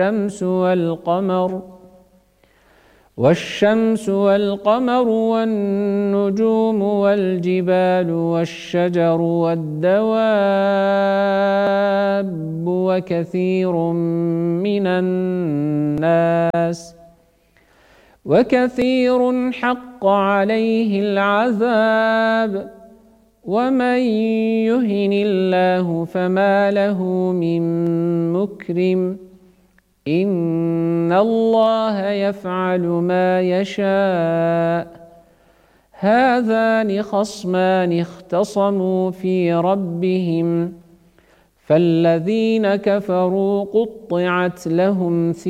والشمس والقمر والنجوم والجبال والشجر والدواب وكثير حق عليه العذاب ومن يهن الله فما له من مكرم إن الله يفعل ما يشاء هذان خصمان اختصموا في ربهم فالذين كفروا قطعت لهم